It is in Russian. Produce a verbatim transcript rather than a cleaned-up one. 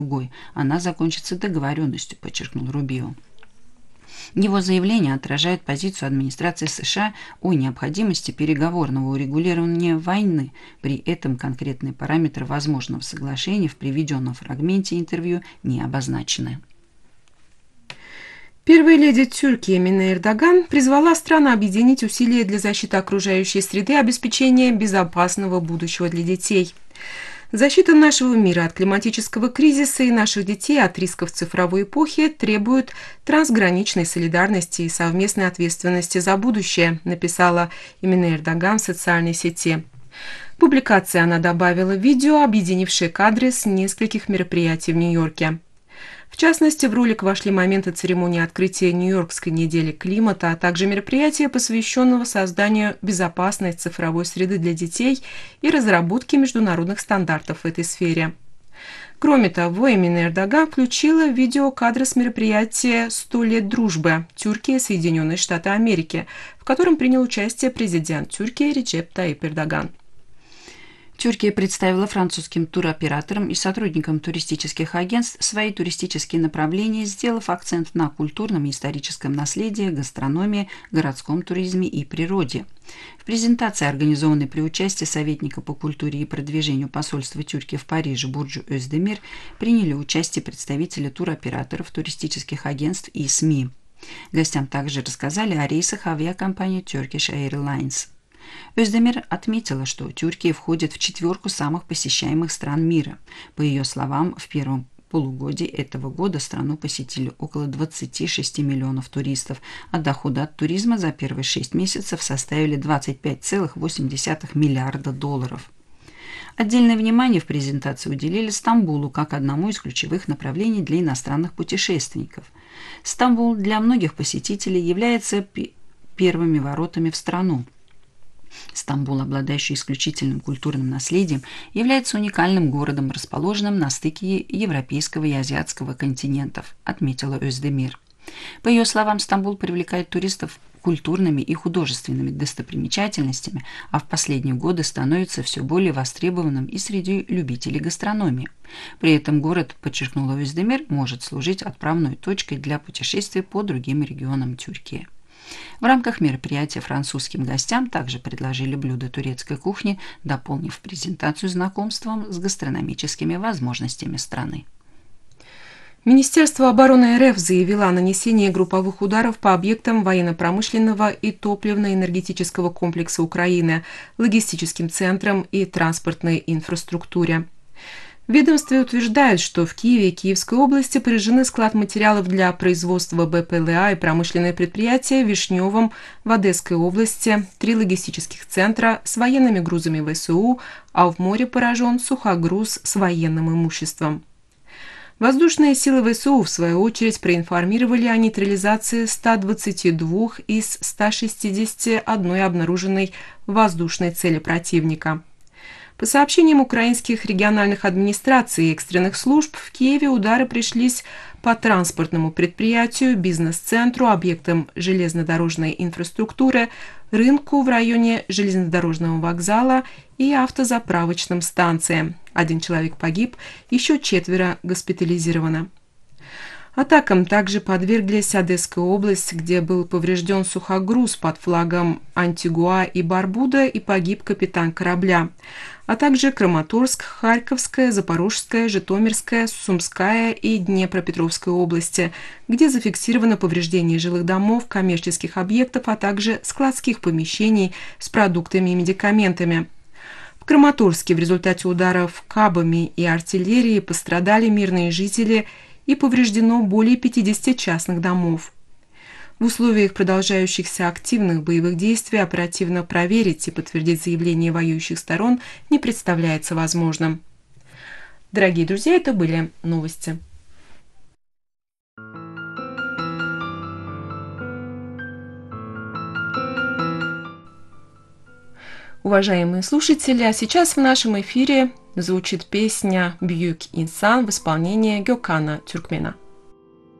другой. Она закончится договоренностью, подчеркнул Рубио. Его заявление отражает позицию администрации США о необходимости переговорного урегулирования войны. При этом конкретные параметры возможного соглашения в приведенном фрагменте интервью не обозначены. Первая леди Тюркии Эмине Эрдоган призвала страну объединить усилия для защиты окружающей среды и обеспечения безопасного будущего для детей. Защита нашего мира от климатического кризиса и наших детей от рисков цифровой эпохи требует трансграничной солидарности и совместной ответственности за будущее, написала Эмине Эрдоган в социальной сети. В публикации она добавила видео, объединившее кадры с нескольких мероприятий в Нью-Йорке. В частности, в ролик вошли моменты церемонии открытия Нью-Йоркской недели климата, а также мероприятия, посвященного созданию безопасной цифровой среды для детей и разработке международных стандартов в этой сфере. Кроме того, Эмине Эрдоган включила в видео кадры с мероприятия «сто лет дружбы. Тюркия, Соединенные Штаты Америки», в котором принял участие президент Тюркии Реджеп Тайип Эрдоган. Тюркия представила французским туроператорам и сотрудникам туристических агентств свои туристические направления, сделав акцент на культурном и историческом наследии, гастрономии, городском туризме и природе. В презентации, организованной при участии советника по культуре и продвижению посольства Тюркии в Париже Бурджу Özdemir, приняли участие представители туроператоров, туристических агентств и СМИ. Гостям также рассказали о рейсах авиакомпании Turkish Airlines. Özdemir отметила, что Тюркия входит в четверку самых посещаемых стран мира. По ее словам, в первом полугодии этого года страну посетили около двадцати шести миллионов туристов, а доходы от туризма за первые шесть месяцев составили двадцать пять целых восемь десятых миллиарда долларов. Отдельное внимание в презентации уделили Стамбулу как одному из ключевых направлений для иностранных путешественников. Стамбул для многих посетителей является первыми воротами в страну. Стамбул, обладающий исключительным культурным наследием, является уникальным городом, расположенным на стыке европейского и азиатского континентов, отметила Özdemir. По ее словам, Стамбул привлекает туристов культурными и художественными достопримечательностями, а в последние годы становится все более востребованным и среди любителей гастрономии. При этом город, подчеркнула Özdemir, может служить отправной точкой для путешествий по другим регионам Тюркии. В рамках мероприятия французским гостям также предложили блюда турецкой кухни, дополнив презентацию знакомством с гастрономическими возможностями страны. Министерство обороны РФ заявило о нанесении групповых ударов по объектам военно-промышленного и топливно-энергетического комплекса Украины, логистическим центрам и транспортной инфраструктуре. В ведомстве утверждают, что в Киеве и Киевской области поряжены склад материалов для производства БПЛА и промышленные предприятия в Вишневом, в Одесской области, три логистических центра с военными грузами ВСУ, а в море поражен сухогруз с военным имуществом. Воздушные силы ВСУ, в свою очередь, проинформировали о нейтрализации ста двадцати двух из ста шестидесяти одной обнаруженной воздушной цели противника. По сообщениям украинских региональных администраций и экстренных служб, в Киеве удары пришлись по транспортному предприятию, бизнес-центру, объектам железнодорожной инфраструктуры, рынку в районе железнодорожного вокзала и автозаправочным станциям. Один человек погиб, еще четверо госпитализировано. Атакам также подверглись Одесская область, где был поврежден сухогруз под флагом Антигуа и Барбуда и погиб капитан корабля, а также Краматорск, Харьковская, Запорожская, Житомирская, Сумская и Днепропетровская области, где зафиксировано повреждение жилых домов, коммерческих объектов, а также складских помещений с продуктами и медикаментами. В Краматорске в результате ударов кабами и артиллерии пострадали мирные жители и повреждено более пятидесяти частных домов. В условиях продолжающихся активных боевых действий оперативно проверить и подтвердить заявления воюющих сторон не представляется возможным. Дорогие друзья, это были новости. Уважаемые слушатели, а сейчас в нашем эфире звучит песня «Büyük İnsan» в исполнении Gökhan'a Türkmena.